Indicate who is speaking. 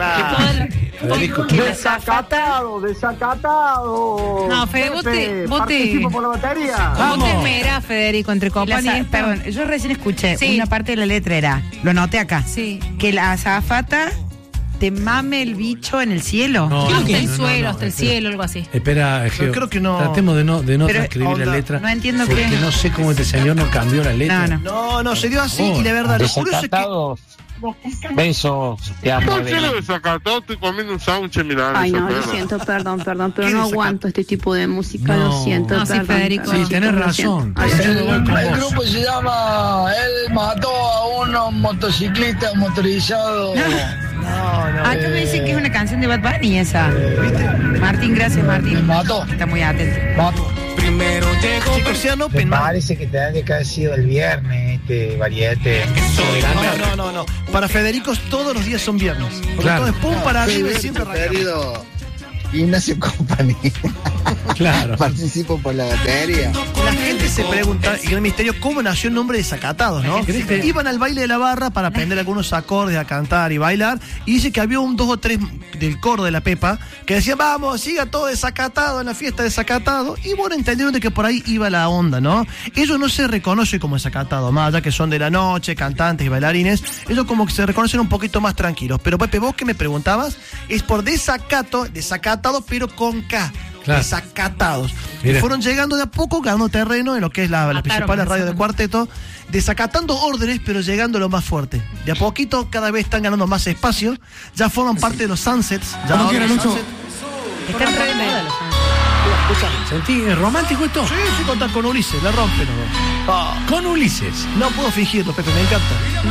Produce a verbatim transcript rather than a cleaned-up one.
Speaker 1: Claro.
Speaker 2: Federico,
Speaker 3: Desacatado, desacatado.
Speaker 4: No, Fede, vos te... Vos te...
Speaker 3: Participo por la batería.
Speaker 4: ¿Cómo te esmerás, Federico, entre
Speaker 5: La
Speaker 4: copas y
Speaker 5: za-
Speaker 4: esto?
Speaker 5: perdón, yo recién escuché
Speaker 4: Sí.
Speaker 5: una parte de la letra era, lo anoté acá,
Speaker 4: Sí.
Speaker 5: que la azafata te mame el bicho en el cielo.
Speaker 2: No,
Speaker 4: Creo
Speaker 2: no,
Speaker 4: que
Speaker 2: no,
Speaker 4: el
Speaker 2: no,
Speaker 4: suelo,
Speaker 2: no,
Speaker 4: hasta el
Speaker 2: espera.
Speaker 4: cielo, algo así.
Speaker 2: Espera, Geo.
Speaker 1: creo que no.
Speaker 2: Tratemos de no, de no
Speaker 5: Pero,
Speaker 2: transcribir
Speaker 1: onda,
Speaker 2: la letra.
Speaker 5: no entiendo
Speaker 2: porque
Speaker 5: qué.
Speaker 2: no sé cómo este señor no cambió la letra.
Speaker 5: No, no.
Speaker 1: No, no, se dio así y la verdad, lo curioso es que...
Speaker 6: Desacatados. Besos, te amo.
Speaker 7: ¿Por qué lo desacatado? Estoy comiendo un sándwich, mirá.
Speaker 8: Ay,
Speaker 7: esa
Speaker 8: no, lo
Speaker 7: perra.
Speaker 8: siento, perdón, perdón, pero
Speaker 1: ¿Qué
Speaker 8: no
Speaker 1: desacato?
Speaker 8: aguanto este tipo de música,
Speaker 2: No.
Speaker 8: lo siento,
Speaker 4: No, sí,
Speaker 8: perdón.
Speaker 4: Federico.
Speaker 8: perdón,
Speaker 2: Sí, tenés
Speaker 8: lo
Speaker 2: razón.
Speaker 8: siento. Ay,
Speaker 2: Yo no voy con
Speaker 9: El
Speaker 2: vos.
Speaker 9: grupo se llama Él mató a unos motociclistas motorizados.
Speaker 1: No, no.
Speaker 5: Acá me dicen que es una canción de Bad Bunny esa. Martín, gracias Martín.
Speaker 9: Mató.
Speaker 5: Está muy atento.
Speaker 9: Mató.
Speaker 1: Primero llegó... Chicos, sean open, man.
Speaker 9: que tendría que haber sido el viernes este variete.
Speaker 1: No, no, no, no. Para Federico todos los días son viernes. Porque
Speaker 2: Claro.
Speaker 1: todo es pum para arriba y siempre arrancamos.
Speaker 9: Preferido Ignacio Company.
Speaker 2: Claro.
Speaker 9: Participo por la batería.
Speaker 1: La gente se pregunta, y el misterio, ¿cómo nació el nombre de Desacatados, no?
Speaker 2: ¿Crees que-
Speaker 1: Iban al baile de la barra para aprender algunos acordes, a cantar y bailar, y dice que había un dos o tres del coro de la Pepa que decían, vamos, siga todo desacatado en la fiesta desacatado, y bueno, entendieron de que por ahí iba la onda, ¿no? Ellos no se reconocen como desacatados, más allá que son de la noche, cantantes y bailarines, ellos como que se reconocen un poquito más tranquilos. Pero Pepe, vos que me preguntabas, es por desacato, desacatados, pero con K.
Speaker 2: Claro.
Speaker 1: Desacatados.
Speaker 2: Mira.
Speaker 1: Y fueron llegando de a poco, ganando terreno en lo que es la, la
Speaker 4: Ataron,
Speaker 1: principal radio de
Speaker 4: desacaron.
Speaker 1: cuarteto, desacatando órdenes, pero llegando a lo más fuerte. De a poquito, cada vez están ganando más espacio, ya forman parte de los Sunsets. Ya
Speaker 9: Como
Speaker 1: ahora
Speaker 9: quieran,
Speaker 1: los
Speaker 9: Lucho.
Speaker 1: Sunsets-
Speaker 5: Están re de moda los
Speaker 2: ¿Sentí ¿es romántico esto?
Speaker 1: Sí, sí, contar con Ulises, la rompen. ¿No? Ah,
Speaker 2: Con Ulises.
Speaker 1: no puedo fingirlo, Pepe, me encanta.